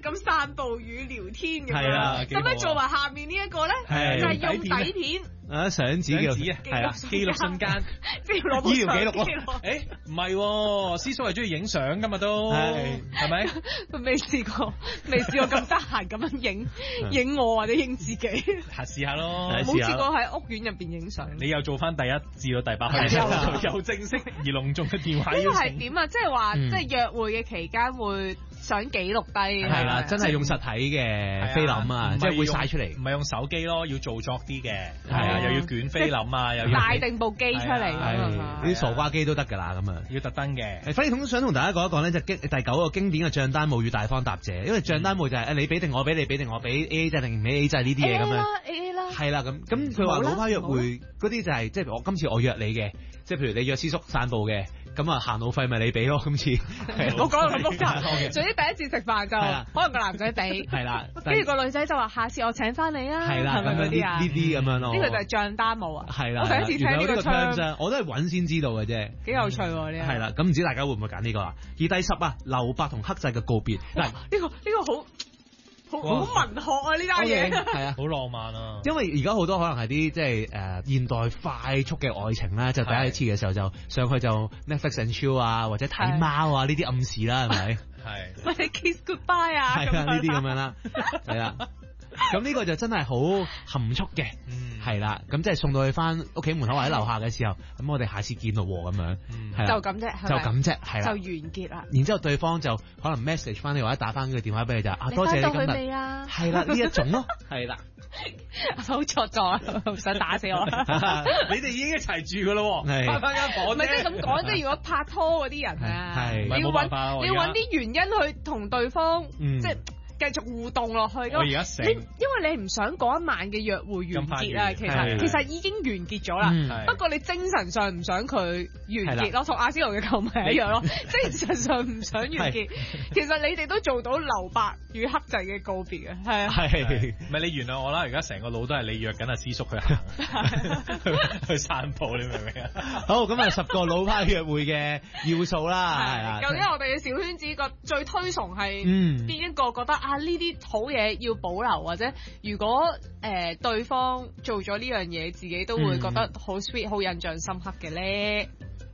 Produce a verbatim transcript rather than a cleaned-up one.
咁散步與聊天咁係啦樣，咁樣做埋下面呢一個咧，就係用底片。 啊，相紙嘅紙啊， 係啦， 記錄瞬間， 即係攞部醫療記錄相機喎攞誒唔係喎，師叔係中意影相噶嘛都， 係係咪？ 佢未試過，未試過咁得閒咁樣影影我或者影自己， 下試下咯。 係冇試過喺屋苑入邊影相。 你又做翻第一至到第八開始，又正式而隆重嘅電話呢個邀請。 係點啊？即係話， 嗯即係約會嘅期間會想記錄低。 係啦，真係用實體嘅菲林啊，即係會晒出嚟唔。係用手機咯，要做作啲嘅，係係啊，又要捲菲林啊，又要帶定部機出嚟咁係啊！ 啲傻瓜機都得㗎啦，咁啊。 要特登嘅。 誒，反而同想同大家講一講咧，就經第九個經典嘅帳單務與大方答謝，因為帳單務就係誒你俾定我俾你俾定我俾 A A 制定唔 A A 制呢啲嘢咁樣。 A A 啦， 係啦，咁咁佢話老派約會嗰啲就係即係我今次我約你嘅，即係譬如你約師叔散步嘅，咁啊行路費咪你俾咯，今次。 唔好講到咁複雜。總之第一次食飯就係啦可能個男仔俾， 係啦， 跟住個女仔就話下次我請翻你啊， 係啦， 係咪咁樣呢嗰啲啊？ 呢啲咁樣咯。 呢個就係帳單務啊！ 係啦， 我第一次聽呢個 term， 啊，我都係揾先知道嘅啫。 幾有趣喎呢個。 係啦，咁唔知大家會唔會揀呢個啊？而第十啊，留白同克制嘅告別。嗱， 呢個呢個好好好文學啊！呢單嘢係啊。 好浪漫啊！ 因為而家好多可能係啲即係誒現代快速嘅愛情啦，就第一次嘅時候就上去就 Netflix and chill 啊，或者睇貓啊呢啲暗示啦，係咪？ 係。 喂，你 kiss goodbye 啊？ 係啊，呢啲咁樣啦，係啦。咁呢個就真係好含蓄嘅， 嗯係啦。咁即係送到去翻屋企門口或者樓下嘅時候，咁我哋下次見咯喎咁樣，係啦就咁啫，係咪就咁啫，係就啦。 完結啦。 然之後對方就可能 message 翻你或者打翻個電話俾你就啊，多謝你返到去今日未啊？ 係啦呢一種咯，係啦。 好錯咗，想打死我。 你哋已經一齊住噶咯喎， 係翻返間房啫。 唔係即係咁講，即係如果拍拖嗰啲人啊， 係你要唔係冇辦法啊揾我而家你要揾啲原因去同對方嗯即係繼續互動落去。 我而家成你因為你唔想嗰一晚嘅約會完結啊， 咁其快完實其實已經完結咗啦。 嗯係不過你精神上唔想佢完係結咯，同阿仙奴嘅球迷一樣咯，精神上唔想完結。其實你哋都做到留白與克制嘅告別嘅，係啊。 係唔係你原諒我啦，而家成個腦都係你約緊阿師叔去行去去散步，你明唔明啊？ 好咁啊，十個老派約會嘅要素啦，係啊。 究竟我哋嘅小圈子個最推崇係嗯邊一個？覺得啊呢啲好嘢要保留，或者如果誒、呃、對方做咗呢樣嘢，自己都會覺得好 sweet、好印象深刻嘅咧。